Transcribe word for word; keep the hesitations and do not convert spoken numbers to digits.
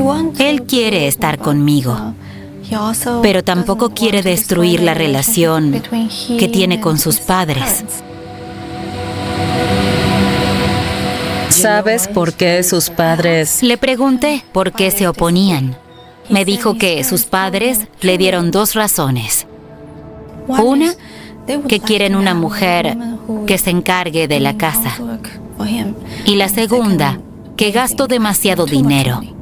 Él quiere estar conmigo, pero tampoco quiere destruir la relación que tiene con sus padres. ¿Sabes por qué sus padres? Le pregunté por qué se oponían. Me dijo que sus padres le dieron dos razones. Una, que quieren una mujer que se encargue de la casa. Y la segunda, que gastó demasiado dinero.